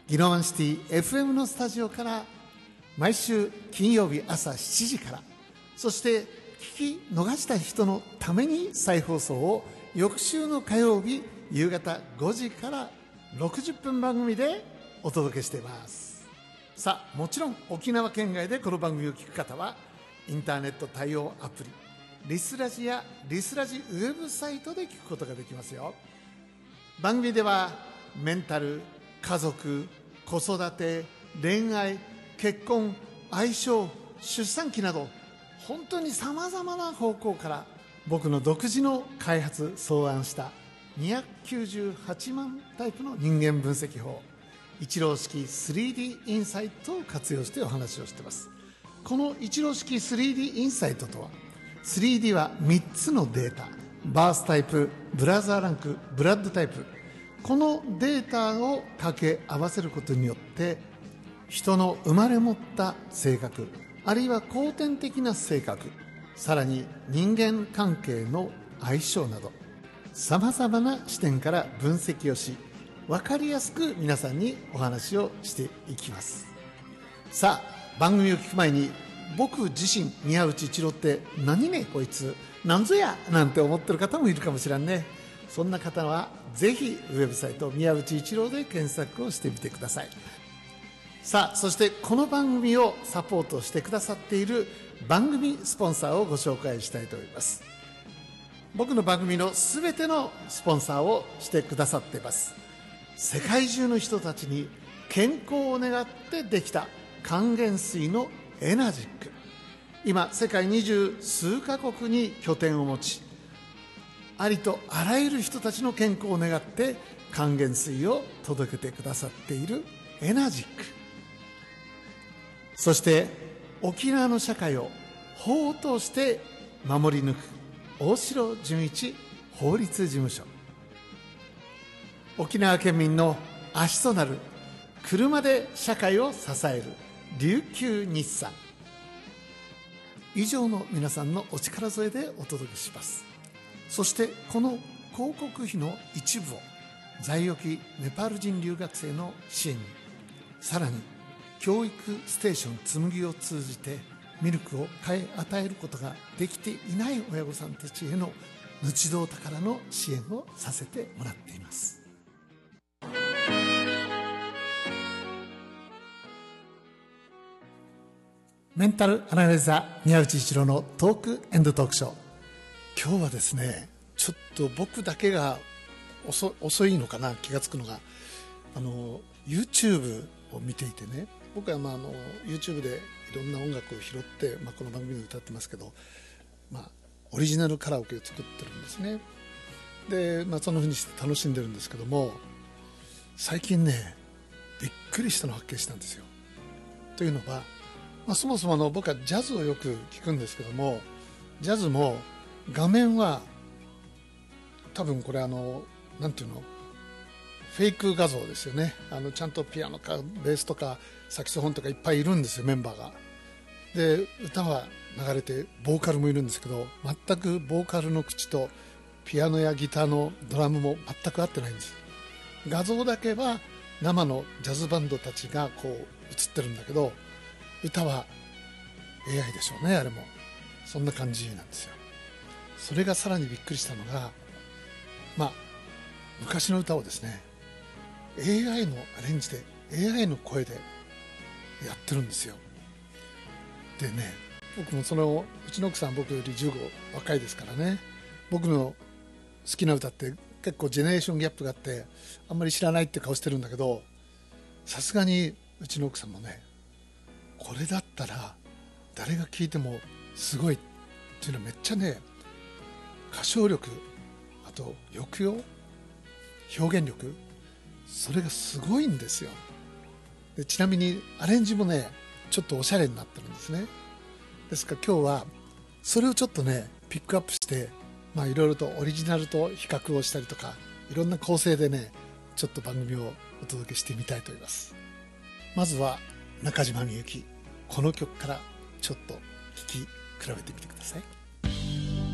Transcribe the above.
ギノワンシティ FM のスタジオから毎週金曜日朝7時から、そして聞き逃した人のために再放送を翌週の火曜日夕方5時から60分番組でお届けしています。さあ、もちろん沖縄県外でこの番組を聞く方はインターネット対応アプリリスラジやリスラジウェブサイトで聞くことができますよ。番組ではメンタル、家族、子育て、恋愛、結婚、相性、出産期など本当にさまざまな方向から僕の独自の開発草案した298万タイプの人間分析法、一郎式 3D インサイトを活用してお話をしています。この一郎式 3D インサイトとは、 3D は3つのデータ、バースタイプ、ブラザーランク、ブラッドタイプ、このデータを掛け合わせることによって人の生まれ持った性格、あるいは後天的な性格、さらに人間関係の相性などさまざまな視点から分析をし、分かりやすく皆さんにお話をしていきます。さあ、番組を聞く前に僕自身宮内一郎って何ねこいつなんぞやなんて思ってる方もいるかもしれんね。そんな方はぜひウェブサイト宮内一郎で検索をしてみてください。さあ、そしてこの番組をサポートしてくださっている番組スポンサーをご紹介したいと思います。僕の番組のすべてのスポンサーをしてくださっています。世界中の人たちに健康を願ってできた還元水のエナジック、今世界20数カ国に拠点を持ち、ありとあらゆる人たちの健康を願って還元水を届けてくださっているエナジック、そして沖縄の社会を法を通して守り抜く大城純一法律事務所、沖縄県民の足となる車で社会を支える琉球日産、以上の皆さんのお力添えでお届けします。そしてこの広告費の一部を在沖ネパール人留学生の支援に、さらに教育ステーションつむぎを通じてミルクを買い与えることができていない親御さんたちへの日道宝の支援をさせてもらっています。メンタルアナライザー宮内一郎のトークエンドトークショー、今日はですね、ちょっと僕だけが遅いのかな、気がつくのがYouTube を見ていてね、僕はYouTube でいろんな音楽を拾って、この番組で歌ってますけど、オリジナルカラオケを作ってるんですね。で、そんな風にして楽しんでるんですけども、最近ねびっくりしたのを発見したんですよ。というのは、そもそも僕はジャズをよく聞くんですけども、ジャズも画面は多分これなんていうの、フェイク画像ですよね。ちゃんとピアノかベースとかサキソフォンとかいっぱいいるんですよ、メンバーが。で、歌は流れてボーカルもいるんですけど、全くボーカルの口とピアノやギターのドラムも全く合ってないんです。画像だけは生のジャズバンドたちがこう映ってるんだけど、歌は AI でしょうね。あれもそんな感じなんですよ。それがさらにびっくりしたのが、昔の歌をですね AI のアレンジで AI の声でやってるんですよ。でね、僕もうちの奥さん僕より15若いですからね、僕の好きな歌って結構ジェネレーションギャップがあってあんまり知らないって顔してるんだけど、さすがにうちの奥さんもね、これだったら誰が聴いてもすごいっていうのはめっちゃね、歌唱力、あと抑揚、表現力、それがすごいんですよ。で、ちなみにアレンジもねちょっとおしゃれになってるんですね。ですから今日はそれをちょっとねピックアップして、いろいろとオリジナルと比較をしたりとか、いろんな構成でねちょっと番組をお届けしてみたいと思います。まずは中島みゆき、この曲からちょっと聴き比べてみてください。